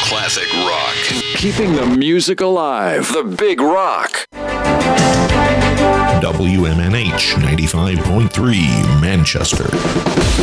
classic rock. Keeping the music alive. The Big Rock. WMNH 95.3 Manchester.